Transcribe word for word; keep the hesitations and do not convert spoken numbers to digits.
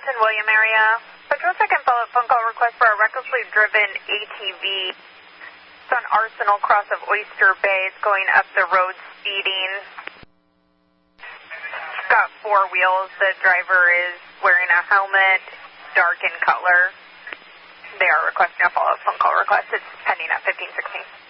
Hamilton, William area. Patrol second follow-up phone call request for a recklessly driven A T V. It's on Arsenal cross of Oyster Bay. It's going up the road speeding. It's got four wheels. The driver is wearing a helmet, dark in color. They are requesting a follow-up phone call request. It's pending at fifteen sixteen.